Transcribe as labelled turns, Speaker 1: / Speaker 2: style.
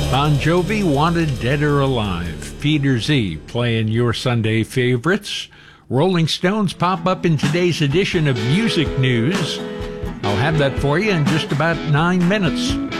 Speaker 1: Bon Jovi, Wanted Dead or Alive. Peter Z playing your Sunday favorites. Rolling Stones pop up in today's edition of Music News. I'll have that for you in just about 9 minutes.